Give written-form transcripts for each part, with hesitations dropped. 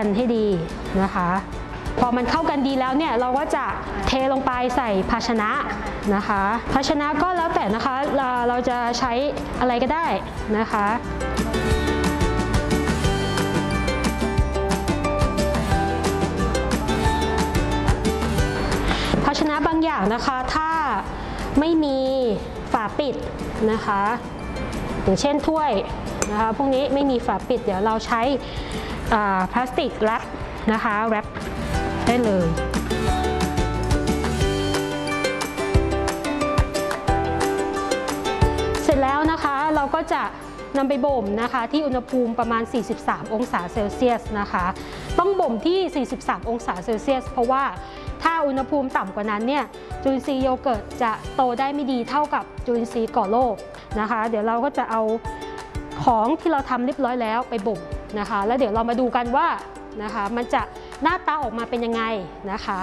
กันให้ดีนะคะพอมันเข้ากันดีแล้วเนี่ยเราก็จะเทลงไปใส่ภาชนะนะคะภาชนะก็แล้วแต่นะคะเราจะใช้อะไรก็ได้นะคะภาชนะบางอย่างนะคะถ้าไม่มีฝาปิดนะคะอย่างเช่นถ้วยนะคะพวกนี้ไม่มีฝาปิดเดี๋ยวเราใช้พลาสติกแรปนะคะแรปได้เลยเสร็จแล้วนะคะเราก็จะนำไปบ่มนะคะที่อุณหภูมิประมาณ43องศาเซลเซียสนะคะต้องบ่มที่43องศาเซลเซียสเพราะว่าถ้าอุณหภูมิต่ำกว่านั้นเนี่ยจุลินทรีย์โยเกิร์ตจะโตได้ไม่ดีเท่ากับจุลินทรีย์ก่อโรคนะคะเดี๋ยวเราก็จะเอาของที่เราทำเรียบร้อยแล้วไปบ่มนะคะแล้วเดี๋ยวเรามาดูกันว่านะคะมันจะหน้าตาออกมาเป็นยังไงนะคะ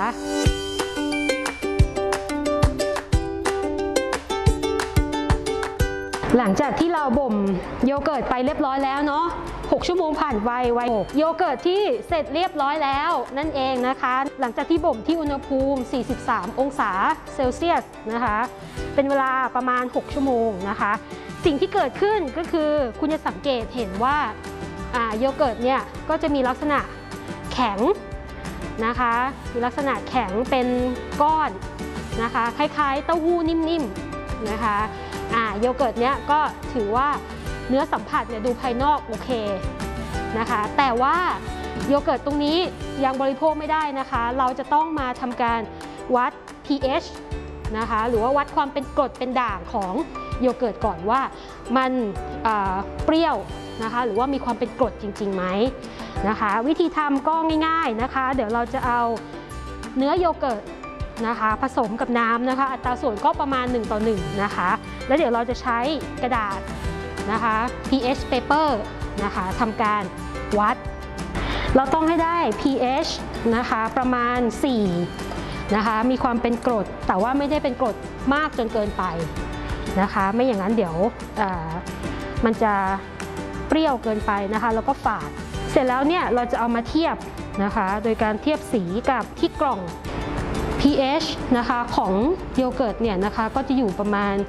หลังจากที่เราบ่มโยเกิร์ตไปเรียบร้อยแล้วเนาะ6 ชั่วโมงผ่านไปโยเกิร์ตที่เสร็จเรียบร้อยแล้วนั่นเองนะคะหลังจากที่บ่มที่อุณหภูมิ43องศาเซลเซียสนะคะเป็นเวลาประมาณ6 ชั่วโมงนะคะสิ่งที่เกิดขึ้นก็คือคุณจะสังเกตเห็นว่าโยเกิร์ตเนี่ยก็จะมีลักษณะแข็งนะคะมีลักษณะแข็งเป็นก้อนนะคะคล้ายๆเต้าหู้นิ่มๆนะคะโยเกิร์ตเนี่ยก็ถือว่าเนื้อสัมผัสเนี่ยดูภายนอกโอเคนะคะแต่ว่าโยเกิร์ตตรงนี้ยังบริโภคไม่ได้นะคะเราจะต้องมาทำการวัด pH นะคะหรือว่าวัดความเป็นกรดเป็นด่างของโยเกิร์ตก่อนว่ามันเปรี้ยวนะคะหรือว่ามีความเป็นกรดจริงๆไหมนะคะวิธีทำก็ง่ายๆนะคะเดี๋ยวเราจะเอาเนื้อโยเกิร์ตนะคะผสมกับน้ำนะคะอัตราส่วนก็ประมาณ1:1นะคะแล้วเดี๋ยวเราจะใช้กระดาษนะคะ pH paper นะคะทำการวัดเราต้องให้ได้ pH นะคะประมาณ4นะคะมีความเป็นกรดแต่ว่าไม่ได้เป็นกรดมากจนเกินไปนะคะไม่อย่างนั้นเดี๋ยวมันจะเปรี้ยวเกินไปนะคะแล้วก็ฝาดเสร็จแล้วเนี่ยเราจะเอามาเทียบนะคะโดยการเทียบสีกับที่กล่อง pH นะคะของโยเกิร์ตเนี่ยนะคะก็จะอยู่ประมาณ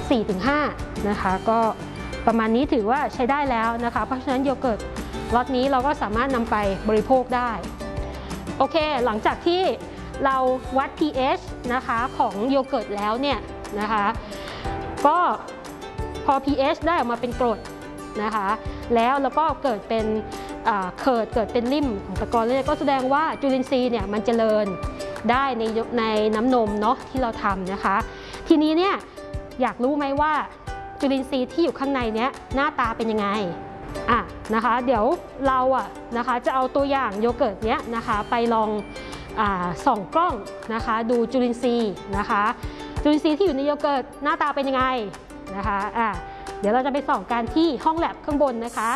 4-5 นะคะก็ประมาณนี้ถือว่าใช้ได้แล้วนะคะเพราะฉะนั้นโยเกิร์ตล็อตนี้เราก็สามารถนำไปบริโภคได้โอเคหลังจากที่เราวัด pH นะคะของโยเกิร์ตแล้วเนี่ยนะคะก็พอ pH ได้ออกมาเป็นกรดนะคะแล้วก็เกิดเป็นเกิดเป็นริ่มของตะกอนเนี่ยก็แสดงว่าจุลินทรีย์เนี่ยมันเจริญได้ในน้ำนมเนาะที่เราทำนะคะทีนี้เนี่ยอยากรู้ไหมว่าจุลินทรีย์ที่อยู่ข้างในเนี้ยหน้าตาเป็นยังไงนะคะเดี๋ยวเรานะคะจะเอาตัวอย่างโยเกิร์ตเนี้ยนะคะไปลองส่องกล้องนะคะดูจุลินทรีย์นะคะจุลินทรีย์ที่อยู่ในโยเกิร์ตหน้าตาเป็นยังไงนะคะเดี๋ยวเราจะไปส่องกันที่ห้องแลบข้างบนนะคะ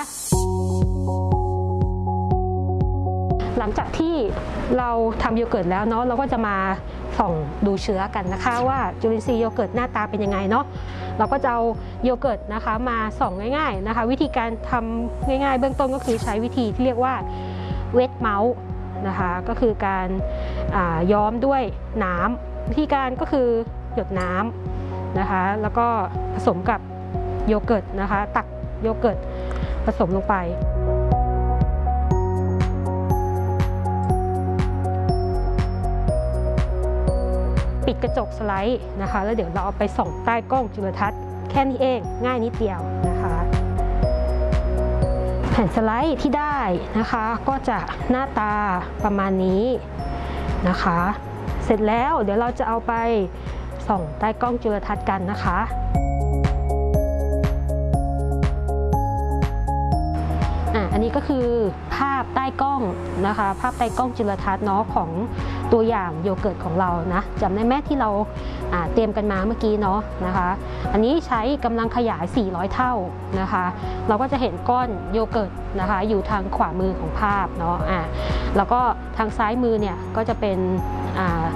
หลังจากที่เราทำโยเกิร์ตแล้วเนาะเราก็จะมาส่องดูเชื้อกันนะคะว่าจุลินทรีย์โยเกิร์ตหน้าตาเป็นยังไงเนาะเราก็จะเอาโยเกิร์ตนะคะมาส่องง่ายๆนะคะวิธีการทำง่ายๆเบื้องต้นก็คือใช้วิธีที่เรียกว่าเวทเมาส์นะคะก็คือการย้อมด้วยน้ำวิธีการก็คือหยดน้ำนะคะแล้วก็ผสมกับโยเกิร์ตนะคะตักโยเกิร์ตผสมลงไปปิดกระจกสไลด์นะคะแล้วเดี๋ยวเราเอาไปส่องใต้กล้องจุลทรรศน์แค่นี้เองง่ายนิดเดียวนะคะแผ่นสไลด์ที่ได้นะคะก็จะหน้าตาประมาณนี้นะคะเสร็จแล้วเดี๋ยวเราจะเอาไปส่องใต้กล้องจุลทรรศน์กันนะคะอันนี้ก็คือภาพใต้กล้องนะคะภาพใต้กล้องจุลทรรศน์เนาะของตัวอย่างโยเกิร์ตของเรานะจำได้ไหมที่เราเตรียมกันมาเมื่อกี้เนาะนะคะอันนี้ใช้กำลังขยาย400เท่านะคะเราก็จะเห็นก้อนโยเกิร์ตนะคะอยู่ทางขวามือของภาพเนาะแล้วก็ทางซ้ายมือเนี่ยก็จะเป็น